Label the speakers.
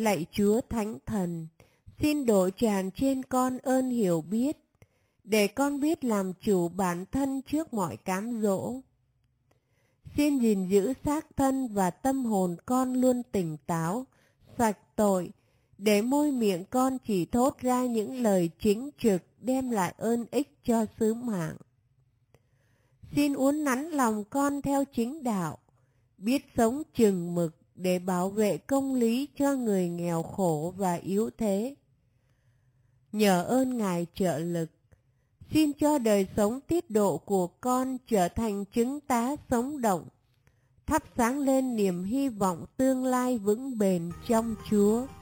Speaker 1: Lạy Chúa Thánh Thần, xin đổ tràn trên con ơn hiểu biết, để con biết làm chủ bản thân trước mọi cám dỗ. Xin gìn giữ xác thân và tâm hồn con luôn tỉnh táo, sạch tội, để môi miệng con chỉ thốt ra những lời chính trực đem lại ơn ích cho sứ mạng. Xin uốn nắn lòng con theo chính đạo, biết sống chừng mực để bảo vệ công lý cho người nghèo khổ và yếu thế. Nhờ ơn Ngài trợ lực, xin cho đời sống tiết độ của con trở thành chứng tá sống động, thắp sáng lên niềm hy vọng tương lai vững bền trong Chúa.